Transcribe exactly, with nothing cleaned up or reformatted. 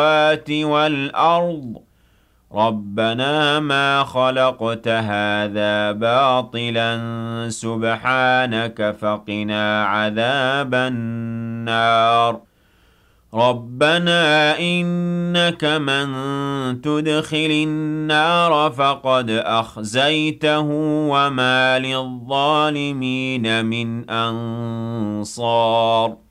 وَالْأَرْضِ رَبَّنَا مَا خَلَقْتَ هَٰذَا بَاطِلًا سُبْحَانَكَ فَقِنَا عَذَابَ النَّارِ رَبَّنَا إِنَّكَ مَن تُدْخِلِ النَّارَ فَقَدْ أَخْزَيْتَهُ وَمَا لِلظَّالِمِينَ مِنْ أَنصَارٍ